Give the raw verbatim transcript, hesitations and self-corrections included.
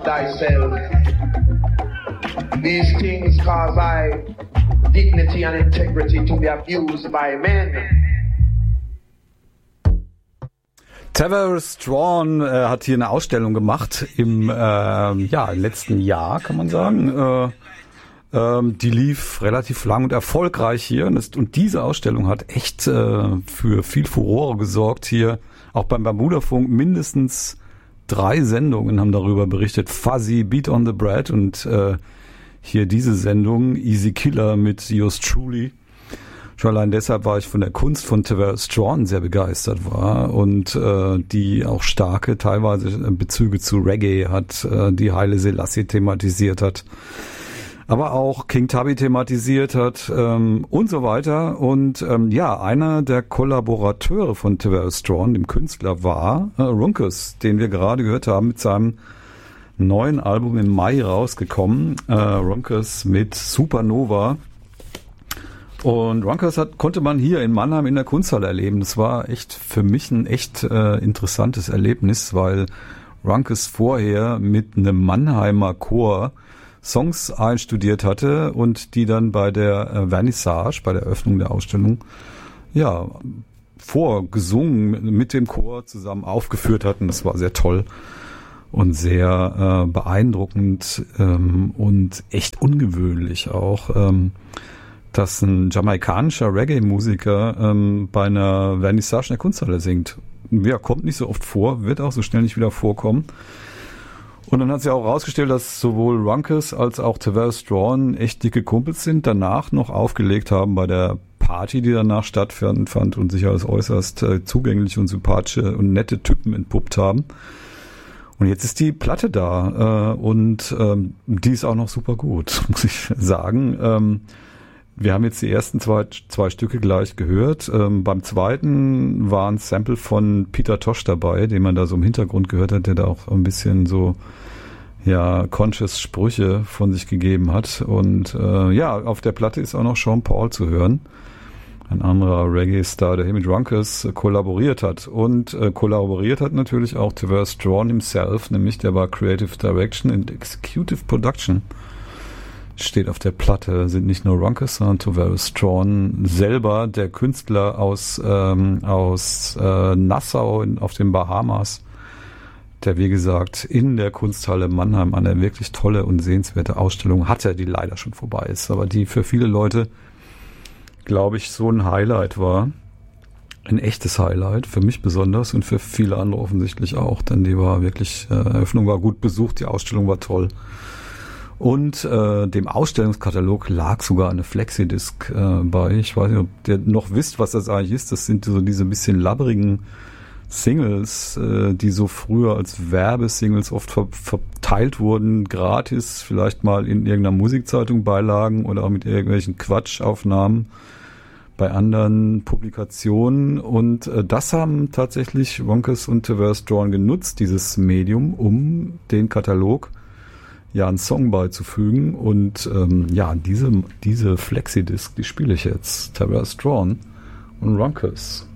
Thyself. These things cause thy dignity and integrity to be abused by men. Tavares Strachan äh, hat hier eine Ausstellung gemacht im äh, ja, letzten Jahr, kann man sagen. Äh, ähm, die lief relativ lang und erfolgreich hier. Und, das, und diese Ausstellung hat echt äh, für viel Furore gesorgt hier. Auch beim Bermuda-Funk mindestens drei Sendungen haben darüber berichtet. Fuzzy, Beat on the Bread und äh, hier diese Sendung, Easy Killer mit Yours Truly. Schon allein deshalb war ich von der Kunst von Tavares Strachan sehr begeistert war und äh, die auch starke teilweise Bezüge zu Reggae hat, äh, die Haile Selassie thematisiert hat, aber auch King Tubby thematisiert hat ähm, und so weiter. Und ähm, ja, einer der Kollaborateure von Tavares Strachan, dem Künstler, war äh, Ronkus, den wir gerade gehört haben mit seinem neuen Album im Mai rausgekommen. Äh, Ronkus mit Supernova. Und Ronkus hat, konnte man hier in Mannheim in der Kunsthalle erleben. Das war echt für mich ein echt äh, interessantes Erlebnis, weil Ronkus vorher mit einem Mannheimer Chor Songs einstudiert hatte und die dann bei der äh, Vernissage, bei der Eröffnung der Ausstellung, ja, vorgesungen mit dem Chor zusammen aufgeführt hatten. Das war sehr toll und sehr äh, beeindruckend ähm, und echt ungewöhnlich auch. Ähm, dass ein jamaikanischer Reggae-Musiker ähm, bei einer Vernissage in der Kunsthalle singt. Ja, kommt nicht so oft vor, wird auch so schnell nicht wieder vorkommen. Und dann hat sich auch herausgestellt, dass sowohl Ronkus als auch Tavares Strachan echt dicke Kumpels sind, danach noch aufgelegt haben bei der Party, die danach stattfand und sich als äußerst äh, zugängliche und sympathische und nette Typen entpuppt haben. Und jetzt ist die Platte da äh, und ähm, die ist auch noch super gut, muss ich sagen. Ähm, Wir haben jetzt die ersten zwei, zwei Stücke gleich gehört. Ähm, beim zweiten war ein Sample von Peter Tosh dabei, den man da so im Hintergrund gehört hat, der da auch ein bisschen so, ja, conscious Sprüche von sich gegeben hat. Und äh, ja, auf der Platte ist auch noch Sean Paul zu hören. Ein anderer Reggae-Star, der hier mit Ronkus äh, kollaboriert hat. Und äh, kollaboriert hat natürlich auch Tavares Strachan himself, nämlich der war Creative Direction and Executive Production. Steht auf der Platte, sind nicht nur Ronkus, sondern Tavares Strachan selber, der Künstler aus ähm, aus äh, Nassau in, auf den Bahamas, der wie gesagt in der Kunsthalle Mannheim eine wirklich tolle und sehenswerte Ausstellung hatte, die leider schon vorbei ist, aber die für viele Leute, glaube ich, so ein Highlight war. Ein echtes Highlight, für mich besonders und für viele andere offensichtlich auch, denn die war wirklich, äh, Eröffnung war gut besucht, die Ausstellung war toll. Und äh, dem Ausstellungskatalog lag sogar eine Flexidisc äh, bei. Ich weiß nicht, ob ihr noch wisst, was das eigentlich ist. Das sind so diese bisschen labbrigen Singles, äh, die so früher als Werbesingles oft ver- verteilt wurden, gratis, vielleicht mal in irgendeiner Musikzeitung beilagen oder auch mit irgendwelchen Quatschaufnahmen bei anderen Publikationen. Und äh, das haben tatsächlich Ronkus und Tavares Strachan genutzt, dieses Medium, um den Katalog ja einen Song beizufügen und ähm, ja, diese, diese Flexidisc, die spiele ich jetzt. Tavares Strachan und Ronkus.